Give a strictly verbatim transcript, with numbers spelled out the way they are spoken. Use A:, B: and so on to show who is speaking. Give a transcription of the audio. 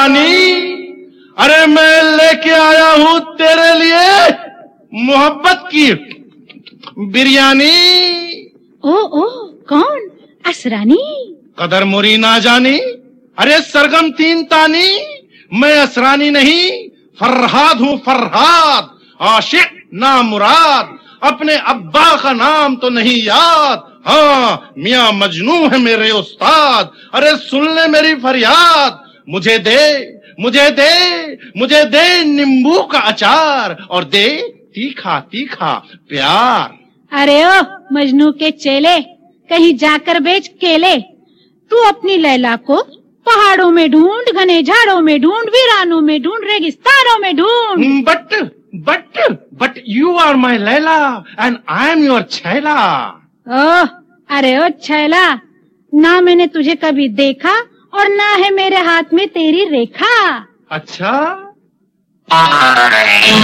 A: बिरयानी, अरे मैं लेके आया हूँ तेरे लिए मोहब्बत की बिरयानी।
B: ओ ओ कौन? असरानी?
A: कदर मुरी ना जानी, अरे सरगम तीन तानी, मैं असरानी नहीं फरहाद हूँ फरहाद, आशिक ना मुराद, अपने अब्बा का नाम तो नहीं याद, हाँ मियां मजनू है मेरे उस्ताद, अरे सुन ले मेरी फरियाद, मुझे दे मुझे दे मुझे दे नींबू का अचार और दे तीखा तीखा प्यार।
B: अरे ओ मजनू के चेले, कहीं जाकर बेच केले, तू अपनी लैला को पहाड़ों में ढूंढ, घने झाड़ों में ढूंढ, वीरानों में ढूंढ, रेगिस्तानों में ढूंढ।
A: But but but you are my Laila and I am your छैला।
B: ओह अरे ओ छैला, ना मैंने तुझे कभी देखा और ना है मेरे हाथ में तेरी रेखा।
A: अच्छा